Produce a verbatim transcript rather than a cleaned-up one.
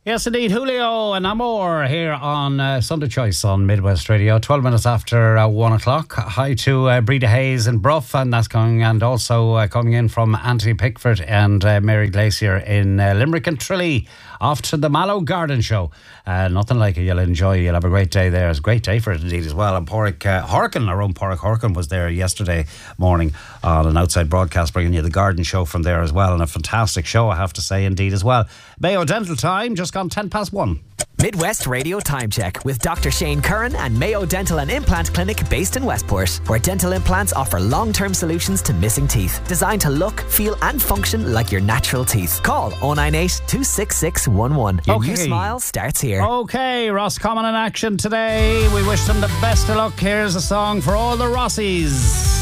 Yes, indeed. Julio and Amor here on uh, Sunday Choice on Midwest Radio. twelve minutes after uh, one o'clock. Hi to uh, Breda Hayes in Bruff, and that's coming, and also uh, coming in from Anthony Pickford and uh, Mary Glacier in uh, Limerick and Tralee. Off to the Mallow Garden Show. Uh, nothing like it. You'll enjoy. You'll have a great day there. It's a great day for it indeed as well. And Porrick uh, Horkin, our own Porrick Horkin, was there yesterday morning on an outside broadcast, bringing you the garden show from there as well. And a fantastic show, I have to say, indeed as well. Mayo Dental time, just gone ten past one. Midwest Radio Time Check with Doctor Shane Curran and Mayo Dental and Implant Clinic based in Westport, where dental implants offer long-term solutions to missing teeth, designed to look, feel and function like your natural teeth. Call oh nine eight, two six six one one. Your Okay. new smile starts here. Okay, Roscommon in action today. We wish them the best of luck. Here's a song for all the Rossies.